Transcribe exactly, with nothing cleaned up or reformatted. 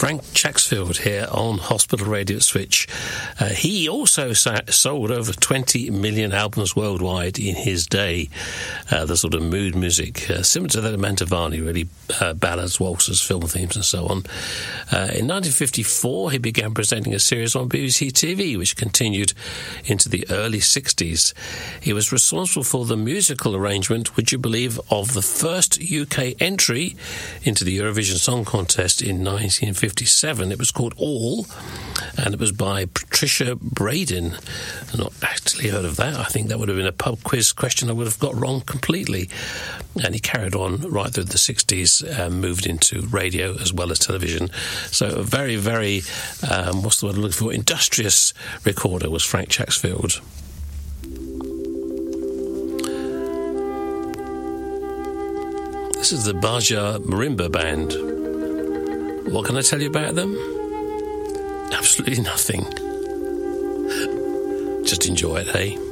Frank Chaxfield here on Hospital Radio Switch. Uh, he also sa- sold over twenty million albums worldwide in his day. Uh, the sort of mood music, uh, similar to that of Mantovani, really, uh, ballads, waltzes, film themes and so on. Uh, in nineteen fifty-four, he began presenting a series on B B C T V, which continued into the early sixties. He was responsible for the musical arrangement, would you believe, of the first U K entry into the Eurovision Song Contest in nineteen fifty-seven. It was called All, and it was by Patricia Braden. I've not actually heard of that. I think that would have been a pub quiz question I would have got wrong completely. And he carried on right through the sixties, um, moved into radio as well as television. So a very, very, um, what's the word I'm looking for, industrious recorder was Frank Chaxfield. This is the Baja Marimba Band. What can I tell you about them? Absolutely nothing. Just enjoy it, hey?